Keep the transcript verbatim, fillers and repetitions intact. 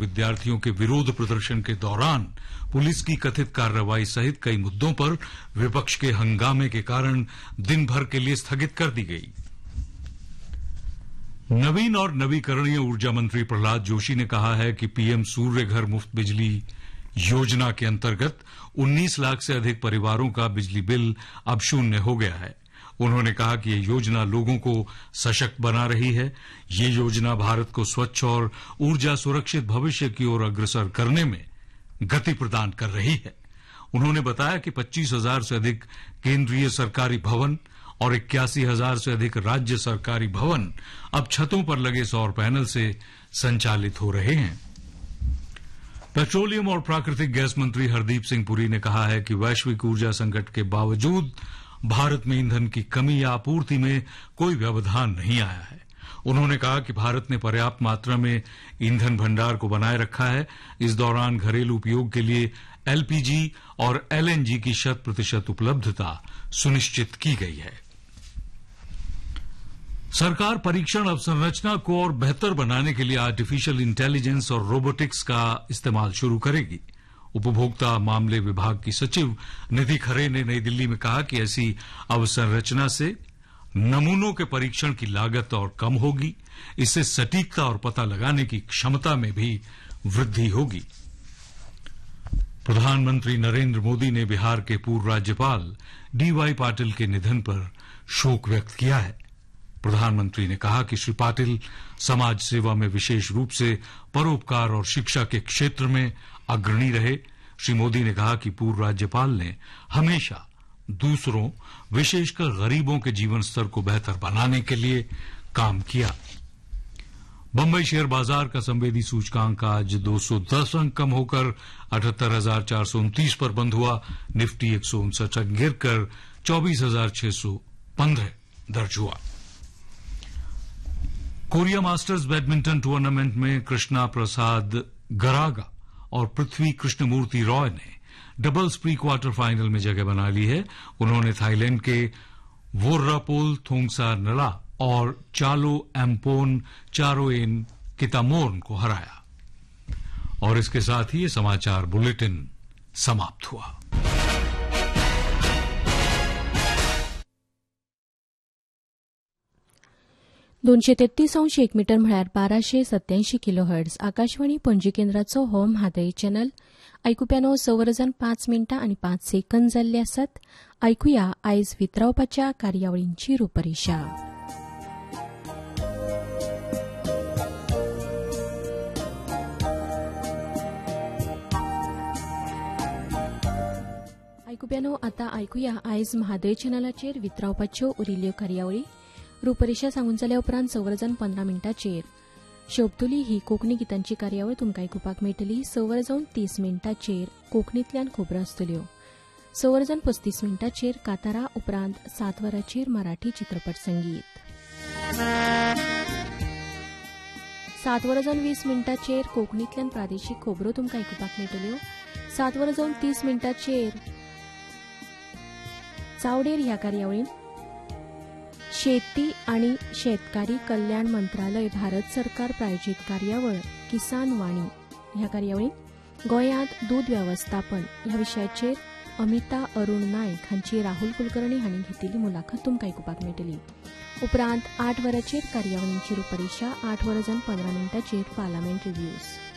विद्यार्थियों के विरोध प्रदर्शन के दौरान पुलिस की कथित कार्रवाई सहित कई मुद्दों पर विपक्ष के हंगामे के कारण दिन भर के लिए स्थगित कर दी गई। नवीन और नवीकरणीय ऊर्जा मंत्री प्रहलाद जोशी ने कहा है कि पीएम सूर्य घर मुफ्त बिजली योजना के अंतर्गत उन्नीस लाख से अधिक परिवारों का बिजली बिल अब शून्य हो गया है। उन्होंने कहा कि यह योजना लोगों को सशक्त बना रही है। ये योजना भारत को स्वच्छ और ऊर्जा सुरक्षित भविष्य की ओर अग्रसर करने में गति प्रदान कर रही है। उन्होंने बताया कि पच्चीस हजार से अधिक केंद्रीय सरकारी भवन और इक्यासी हजार से अधिक राज्य सरकारी भवन अब छतों पर लगे सौर पैनल से संचालित हो रहे हैं। पेट्रोलियम और प्राकृतिक गैस मंत्री हरदीप सिंह पुरी ने कहा है कि वैश्विक ऊर्जा संकट के बावजूद भारत में ईंधन की कमी या आपूर्ति में कोई व्यवधान नहीं आया है। उन्होंने कहा कि भारत ने पर्याप्त मात्रा में ईंधन भंडार को बनाए रखा है। इस दौरान घरेलू उपयोग के लिए एलपीजी और एलएनजी की शत प्रतिशत उपलब्धता सुनिश्चित की गई है। सरकार परीक्षण अवसंरचना को और बेहतर बनाने के लिए आर्टिफिशियल इंटेलिजेंस और रोबोटिक्स का इस्तेमाल शुरू करेगी। उपभोक्ता मामले विभाग की सचिव निधि खरे ने नई दिल्ली में कहा कि ऐसी अवसंरचना से नमूनों के परीक्षण की लागत और कम होगी। इससे सटीकता और पता लगाने की क्षमता में भी वृद्धि होगी। प्रधानमंत्री नरेंद्र मोदी ने बिहार के पूर्व राज्यपाल डीवाई पाटिल के निधन पर शोक व्यक्त किया है। प्रधानमंत्री ने कहा कि श्री पाटिल समाज सेवा में विशेष रूप से परोपकार और शिक्षा के क्षेत्र में अग्रणी रहे। श्री मोदी ने कहा कि पूर्व राज्यपाल ने हमेशा दूसरों, विशेषकर गरीबों के जीवन स्तर को बेहतर बनाने के लिए काम किया। बंबई शेयर बाजार का संवेदी सूचकांक आज दो सौ दस अंक कम होकर अठहत्तर हजार चार सौ उनतीस पर बंद हुआ। निफ्टी एक सौ उनसठ अंक गिरकर चौबीस हजार छह सौ पंद्रह दर्ज हुआ। कोरिया मास्टर्स बैडमिंटन टूर्नामेंट में कृष्णा प्रसाद गरागा और पृथ्वी कृष्णमूर्ति रॉय ने डबल्स प्री क्वार्टर फाइनल में जगह बना ली है। उन्होंने थाईलैंड के वोर्रापोल थोंगसानला और चालो एम्पोन चारोएन कितामोर्न को हराया। और इसके साथ ही ये समाचार बुलेटिन समाप्त हुआ। दोनशे तेत्तीस अंश एक मीटर म्हळ्यार बाराशे सत्यायंशी किलो हर्ट्ज आकाशवाणी पणजी केंद्राचो हो म्हादय चॅनल आयकुप्यानो स वरां पांच मिनटां आनी पांच सेकंद जाल्ले आसात। आयकुया आयज वितरावपाच्या कार्यावळींची रुपरेषा। आयकुप्यानो आतां आयकुया आयज म्हादय चॅनलाचेर वितरावपाच्यो उरिल्ल्यो कार्यावळी। रुपरेषा सांगून जाल्या उपरांत स वरां पंदरा मिनटांचेर शोभतुली ही कोंकणी गितांची कार्यावळ तुमकां आयकुपाक मेळटली। स वरां तीस मिनटांचेर कोंकणींतल्यान खबरो आसतल्यो। स वरां पस्तीस मिनटांचेर कातारा उपरांत सात वरांचेर मराठी चित्रपट संगीत। सात वरां वीस मिनटांचेर कोंकणींतल्यान प्रादेशीक खबरो तुमकां आयकुपाक मेळटल्यो। सात वरां तीस मिनटांचेर चावडेर ह्या कार्यावळीन शेती आणि शेतकारी कल्याण मंत्रालय भारत सरकार प्रायोजित कार्यावळ किसान वाणी ह्या कार्यावळीत गोंयांत दूध वेवस्थापन ह्या विशयाचेर अमिता अरुण नायक हांची राहुल कुलकर्णी हांणी घेतिल्ली मुलाखत तुमकां आयकुपाक मेळटली। उपरांत आठ वरांचेर कार्यावळींची रुपरेषा आठ वरां पंदरा मिनटांचेर पार्लमेंट रिव्ह्यूज।